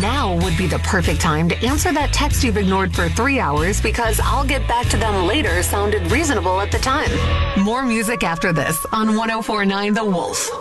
Now would be the perfect time to answer that text you've ignored for 3 hours because "I'll get back to them later" sounded reasonable at the time. More music after this on 104.9 The Wolf.